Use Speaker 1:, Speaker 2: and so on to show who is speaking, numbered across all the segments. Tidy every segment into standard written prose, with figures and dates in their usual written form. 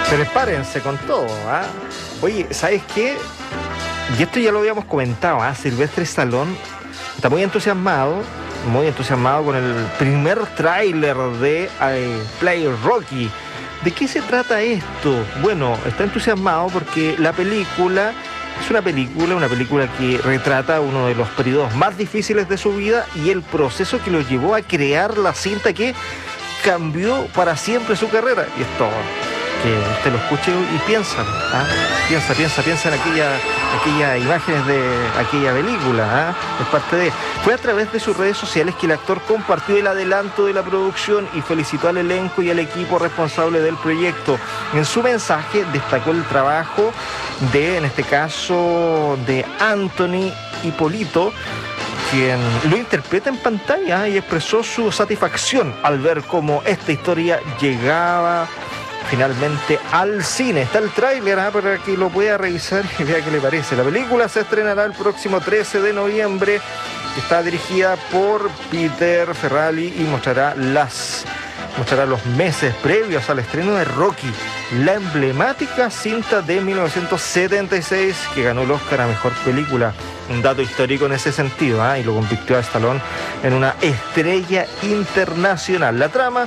Speaker 1: Prepárense con todo, ¿ah? Oye, ¿sabes qué? Y esto ya lo habíamos comentado, ¿ah? Sylvester Stallone está muy entusiasmado con el primer tráiler de Play Rocky. ¿De qué se trata esto? Bueno, está entusiasmado porque la película es una película que retrata uno de los periodos más difíciles de su vida y el proceso que lo llevó a crear la cinta que cambió para siempre su carrera. Y esto, que usted lo escuche y piensa, ¿ah? Piensa en aquellas imágenes de aquella película, ¿ah? Es parte de... Fue a través de sus redes sociales que el actor compartió el adelanto de la producción y felicitó al elenco y al equipo responsable del proyecto. En su mensaje destacó el trabajo en este caso, de Anthony Ippolito, quien lo interpreta en pantalla y expresó su satisfacción al ver cómo esta historia llegaba finalmente al cine. Está el tráiler, para que lo pueda revisar y vea qué le parece. La película se estrenará el próximo 13 de noviembre. Está dirigida por Peter Ferrari y mostrará los meses previos al estreno de Rocky, la emblemática cinta de 1976 que ganó el Oscar a Mejor Película. Un dato histórico en ese sentido, y lo convirtió a Stallone en una estrella internacional. La trama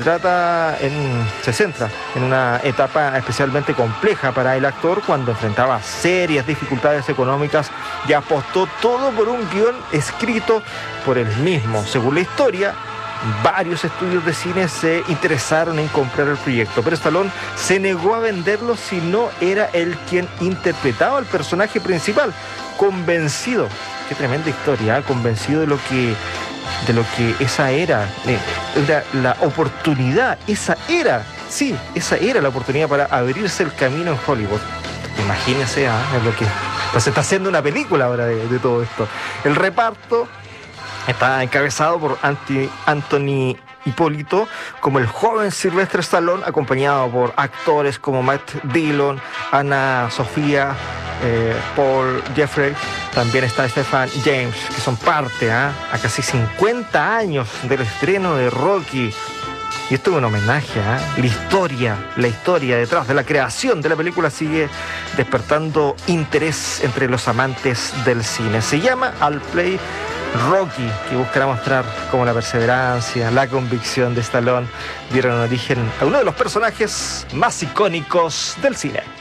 Speaker 1: se centra en una etapa especialmente compleja para el actor cuando enfrentaba serias dificultades económicas y apostó todo por un guión escrito por él mismo. Según la historia, varios estudios de cine se interesaron en comprar el proyecto, pero Stallone se negó a venderlo si no era él quien interpretaba al personaje principal, convencido, qué tremenda historia, convencido de lo que esa era la oportunidad, esa era la oportunidad para abrirse el camino en Hollywood. Imagínense, es lo que pues se está haciendo una película ahora de todo esto. El reparto está encabezado por Anthony Ippolito como el joven Sylvester Stallone, acompañado por actores como Matt Dillon, Anna Sofía, Paul Jeffrey. También está Stephen James, que son parte a casi 50 años del estreno de Rocky. Y esto es un homenaje, la historia detrás de la creación de la película sigue despertando interés entre los amantes del cine. Se llama Al Play Rocky, que buscará mostrar cómo la perseverancia, la convicción de Stallone dieron origen a uno de los personajes más icónicos del cine.